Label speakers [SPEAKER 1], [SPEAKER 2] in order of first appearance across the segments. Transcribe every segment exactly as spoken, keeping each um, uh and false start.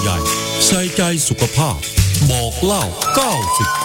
[SPEAKER 1] ใหญ่ใส่ใจสุขภาพบอกเล่าเก้าสิบ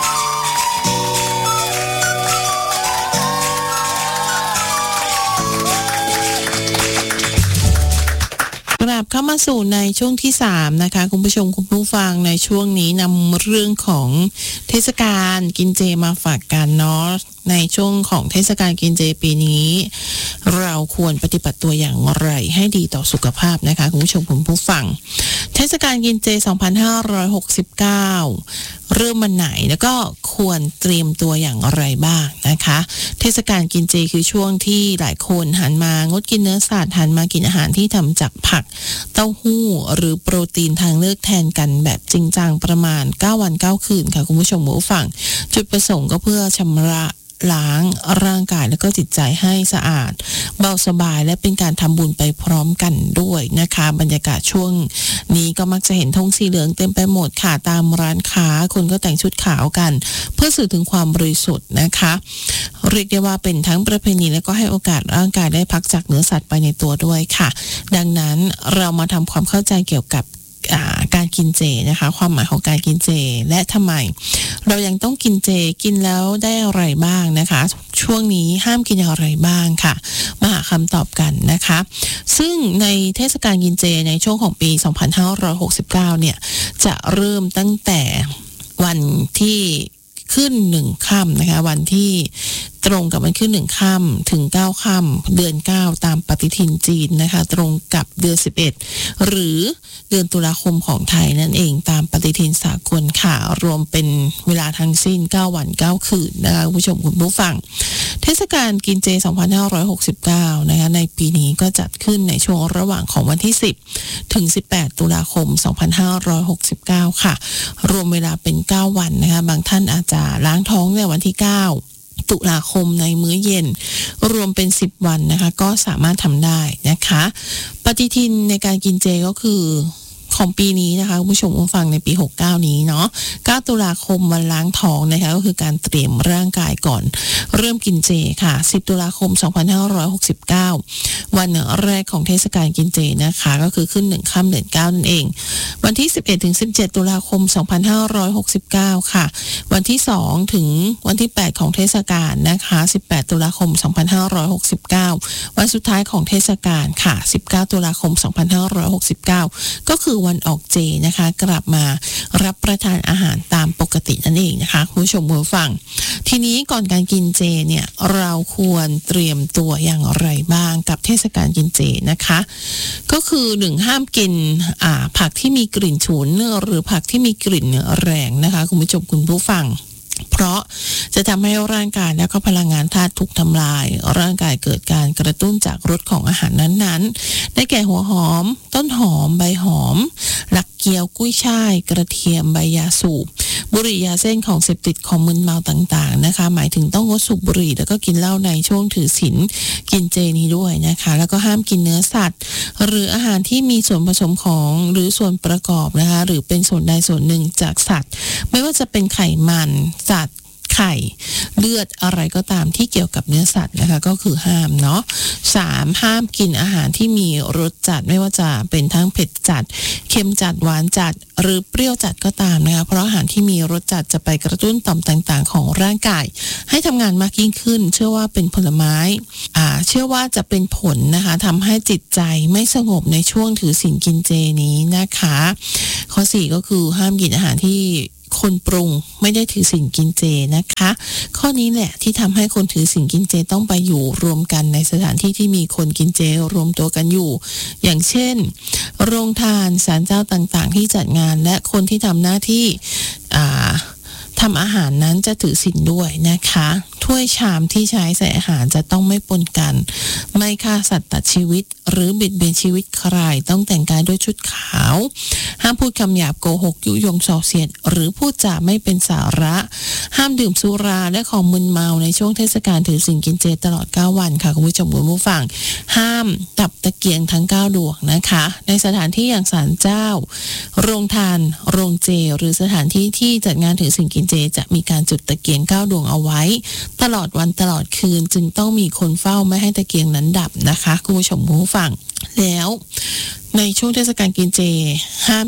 [SPEAKER 2] กลับเข้ามาสู่ในช่วงที่สามนะคะคุณผู้ชมคุณผู้ฟังในช่วงนี้นำเรื่องของเทศกาลกินเจมาฝากกันเนาะในช่วงของเทศกาลกินเจปีนี้เราควรปฏิบัติตัวอย่างไรให้ดีต่อสุขภาพนะคะคุณผู้ชมคุณผู้ฟังเทศกาลกินเจสองพันห้าร้อยหกสิบเก้าเริ่มวันไหนแล้วก็ควรเตรียมตัวอย่างไรบ้างนะคะเทศกาลกินเจคือช่วงที่หลายคนหันมางดกินเนื้อสัตว์หันมากินอาหารที่ทำจากผักเต้าหู้หรือโปรตีนทางเลือกแทนกันแบบจริงจังประมาณเก้าวันเก้าคืนค่ะคุณผู้ชมผู้ฟังจุดประสงค์ก็เพื่อชำระล้างร่างกายแล้วก็จิตใจให้สะอาดเบาสบายและเป็นการทำบุญไปพร้อมกันด้วยนะคะบรรยากาศช่วงนี้ก็มักจะเห็นธงสีเหลืองเต็มไปหมดค่ะตามร้านค้าคนก็แต่งชุดขาวกันเพื่อสื่อถึงความบริสุทธิ์นะคะเรียกได้ว่าเป็นทั้งประเพณีและก็ให้โอกาสร่างกายได้พักจากเนื้อสัตว์ไปในตัวด้วยค่ะดังนั้นเรามาทำความเข้าใจเกี่ยวกับการกินเจนะคะความหมายของการกินเจและทำไมเรายังต้องกินเจกินแล้วได้อะไรบ้างนะคะช่วงนี้ห้ามกินอะไรบ้างค่ะมาหาคำตอบกันนะคะซึ่งในเทศกาลกินเจในช่วงของปีสองพันห้าร้อยหกสิบเก้าเนี่ยจะเริ่มตั้งแต่วันที่ขึ้นหนึ่งค่ำนะคะวันที่ตรงกับวันขึ้นหนึ่งค่ำถึงเก้าค่ำเดือนเก้าตามปฏิทินจีนนะคะตรงกับเดือนสิบเอ็ดหรือเดือนตุลาคมของไทยนั่นเองตามปฏิทินสากลค่ะรวมเป็นเวลาทั้งสิ้นเก้าวันเก้าคืนนะคะผู้ชมคุณผู้ฟังเทศกาลกินเจสองพันห้าร้อยหกสิบเก้านะคะในปีนี้ก็จัดขึ้นในช่วงระหว่างของวันที่สิบถึงสิบแปดตุลาคมสองพันห้าร้อยหกสิบเก้าค่ะรวมเวลาเป็นเก้าวันนะคะบางท่านอาจจะล้างท้องในวันที่เก้าตุลาคมในมื้อเย็นรวมเป็นสิบวันนะคะก็สามารถทำได้นะคะปฏิทินในการกินเจก็คือของปีนี้นะคะคุณผู้ชมผู้ฟังในปีหกสิบเก้านี้เนาะเก้าตุลาคมวันล้างท้องนะคะก็คือการเตรียมร่างกายก่อนเริ่มกินเจค่ะสิบตุลาคมสองพันห้าร้อยหกสิบเก้าวันแรกของเทศกาลกินเจนะคะก็คือขึ้นหนึ่งค่ำเดือนเก้านั่นเองวันที่สิบเอ็ดถึงสิบเจ็ดตุลาคมสองพันห้าร้อยหกสิบเก้าค่ะวันที่สองถึงวันที่แปดของเทศกาลนะคะสิบแปดตุลาคมสองพันห้าร้อยหกสิบเก้าวันสุดท้ายของเทศกาลค่ะสิบเก้าตุลาคมสองพันห้าร้อยหกสิบเก้าก็คือวันออกเจนะคะกลับมารับประทานอาหารตามปกตินั่นเองนะคะคุณผู้ชมผู้ฟังทีนี้ก่อนการกินเจเนี่ยเราควรเตรียมตัวอย่างไรบ้างกับเทศกาลกินเจนะคะก็คือหนึ่งห้ามกินอ่าผักที่มีกลิ่นฉุนหรือผักที่มีกลิ่นแรงนะคะคุณผู้ชมคุณผู้ฟังเพราะจะทำให้ร่างกายและก็พลังงานธาตุถูกทำลายร่างกายเกิดการกระตุ้นจากรสของอาหารนั้นๆได้แก่หัวหอมต้นหอมใบหอมหลักเกี๊ยวกุ้ยช่ายกระเทียมใบยาสูบบุหรี่ยาเส้นของเสพติดของมึนเมาต่างๆนะคะหมายถึงต้องงดสูบบุหรี่แล้วก็กินเหล้าในช่วงถือศีลกินเจนี้ด้วยนะคะแล้วก็ห้ามกินเนื้อสัตว์หรืออาหารที่มีส่วนผสมของหรือส่วนประกอบนะคะหรือเป็นส่วนใดส่วนหนึ่งจากสัตว์ไม่ว่าจะเป็นไขมันสัตว์ไข่เลือดอะไรก็ตามที่เกี่ยวกับเนื้อสัตว์นะคะก็คือห้ามเนาะสามห้ามกินอาหารที่มีรสจัดไม่ว่าจะเป็นทั้งเผ็ดจัดเค็มจัดหวานจัดหรือเปรี้ยวจัดก็ตามนะคะเพราะอาหารที่มีรสจัดจะไปกระตุ้นต่อมต่างๆของร่างกายให้ทำงานมากยิ่งขึ้นเชื่อว่าเป็นผลไม้อ่าเชื่อว่าจะเป็นผลนะคะทำให้จิตใจไม่สงบในช่วงถือศีลกินเจนี้นะคะข้อสี่ก็คือห้ามกินอาหารที่คนปรุงไม่ได้ถือศีลกินเจนะคะข้อนี้แหละที่ทำให้คนถือศีลกินเจต้องไปอยู่รวมกันในสถานที่ที่มีคนกินเจรวมตัวกันอยู่อย่างเช่นโรงทานศาลเจ้าต่างๆที่จัดงานและคนที่ทำหน้าที่อ่าทำอาหารนั้นจะถือศีลด้วยนะคะถ้วยชามที่ใช้ใส่อาหารจะต้องไม่ปนกันไม่ฆ่าสัตว์ตัดชีวิตหรือบิดเบือนชีวิตใครต้องแต่งกายด้วยชุดขาวห้ามพูดคำหยาบโกหกยุยงส่อเสียดหรือพูดจาไม่เป็นสาระห้ามดื่มสุราและของมึนเมาในช่วงเทศกาลถือศีลกินเจตลอดเก้าวันค่ะคุณผู้ชมคุณผู้ฟังห้ามตับตะเกียงทั้งเก้าดวงนะคะในสถานที่อย่างศาลเจ้าโรงทานโรงเจหรือสถานที่ที่จัดงานถือศีลกินเจจะมีการจุดตะเกียงเก้าดวงเอาไว้ตลอดวันตลอดคืนจึงต้องมีคนเฝ้าไม่ให้ตะเกียงนั้นดับนะคะคุณผู้ชมผู้ฟังแล้วในช่วงเทศกาลกินเจห้าม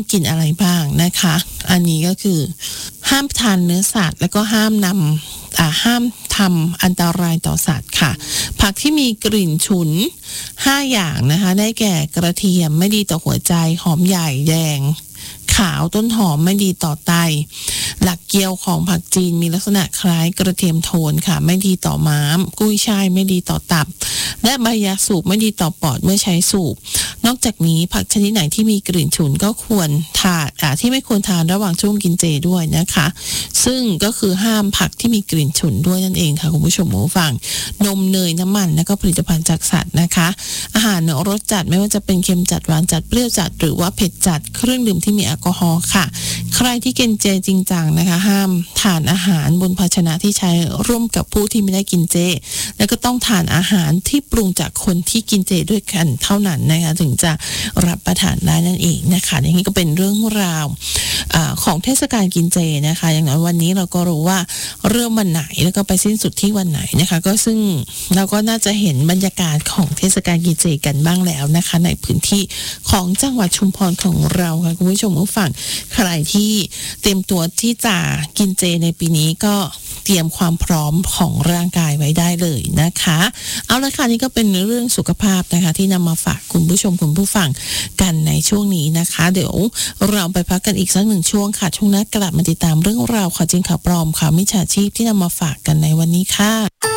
[SPEAKER 2] กินอะไรบ้างนะคะอันนี้ก็คือห้ามทานเนื้อสัตว์แล้วก็ห้ามนำอ่าห้ามทำอันตรายต่อสัตว์ค่ะผักที่มีกลิ่นฉุนห้าอย่างนะคะได้แก่กระเทียมไม่ดีต่อหัวใจหอมใหญ่แดงขาวต้นหอมไม่ดีต่อไตหลักเกี๊ยวของผักจีนมีลักษณะคล้ายกระเทียมโทนค่ะไม่ดีต่อม้ามกุ้ยช่ายไม่ดีต่อตับและใบยาสูบไม่ดีต่อปอดเมื่อใช้สูบนอกจากนี้ผักชนิดไหนที่มีกลิ่นฉุนก็ควรทานอ่าที่ไม่ควรทานระหว่างช่วงกินเจด้วยนะคะซึ่งก็คือห้ามผักที่มีกลิ่นฉุนด้วยนั่นเองค่ะคุณผู้ชมผู้ฟังนมเนยน้ำมันและก็ผลิตภัณฑ์จากสัตว์นะคะอาหารรสจัดไม่ว่าจะเป็นเค็มจัดหวานจัดเปรี้ยวจัดหรือว่าเผ็ดจัดเครื่องดื่มที่มีแอลกอฮอล์ค่ะใครที่กินเจจริงจังนะคะห้ามทานอาหารบนภาชนะที่ใช้ร่วมกับผู้ที่ไม่ได้กินเจแล้วก็ต้องทานอาหารที่ปรุงจากคนที่กินเจด้วยกันเท่านั้นนะคะถึงจะรับประทานได้นั่นเองนะคะอย่างนี้ก็เป็นเรื่องราวอ่าของเทศกาลกินเจนะคะอย่างน้อยวันนี้เราก็รู้ว่าเริ่มวันไหนแล้วก็ไปสิ้นสุดที่วันไหนนะคะก็ซึ่งเราก็น่าจะเห็นบรรยากาศของเทศกาลกินเจกันบ้างแล้วนะคะในพื้นที่ของจังหวัดชุมพรของเราค่ะคุณผู้ชมผู้ฟังใครที่เตรียมตัวที่จะกินเจในปีนี้ก็เตรียมความพร้อมของร่างกายไว้ได้เลยนะคะเอาละค่ะนี่ก็เป็นเรื่องสุขภาพนะคะที่นำมาฝากคุณผู้ชมคุณผู้ฟังกันในช่วงนี้นะคะเดี๋ยวเราไปพักกันอีกสักหนึ่งช่วงค่ะช่วงหน้ากลับมาติดตามเรื่องราวข่าวจริงข่าวปลอมข่าวมิจฉาชีพที่นำมาฝากกันในวันนี้ค่ะ